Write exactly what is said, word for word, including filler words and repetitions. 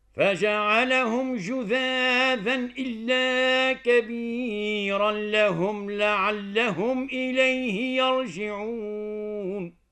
فجعلهم جذاذا إلا كبيرا لهم لعلهم إليه يرجعون